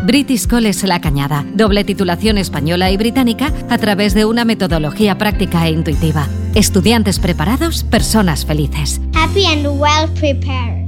British College La Cañada. Doble titulación española y británica a través de una metodología práctica e intuitiva. Estudiantes preparados, personas felices. Happy and well prepared.